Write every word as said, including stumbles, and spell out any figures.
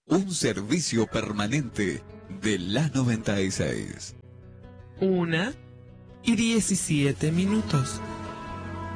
Un servicio permanente de la noventa y seis. Una y diecisiete minutos.